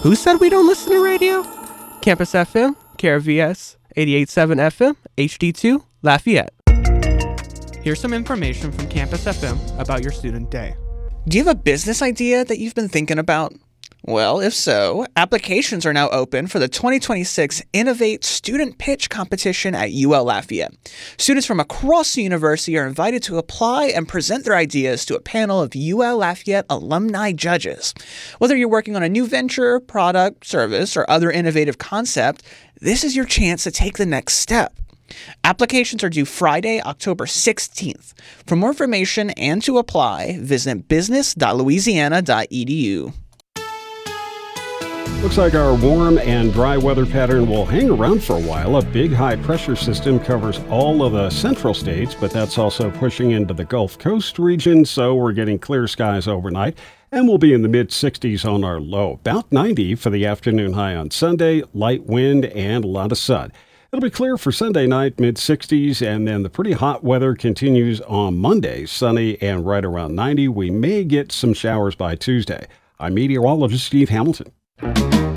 Who said we don't listen to radio? Campus FM, KRVS, 88.7 FM, HD2, Lafayette. Here's some information from Campus FM about your student day. Do you have a business idea that you've been thinking about? Well, if so, applications are now open for the 2026 Innovate Student Pitch Competition at UL Lafayette. Students from across the university are invited to apply and present their ideas to a panel of UL Lafayette alumni judges. Whether you're working on a new venture, product, service, or other innovative concept, this is your chance to take the next step. Applications are due Friday, October 16th. For more information and to apply, visit business.louisiana.edu. Looks like our warm and dry weather pattern will hang around for a while. A big high-pressure system covers all of the central states, but that's also pushing into the Gulf Coast region, so we're getting clear skies overnight, and we'll be in the mid-60s on our low. About 90 for the afternoon high on Sunday, light wind and a lot of sun. It'll be clear for Sunday night, mid-60s, and then the pretty hot weather continues on Monday, sunny and right around 90. We may get some showers by Tuesday. I'm meteorologist Steve Hamilton.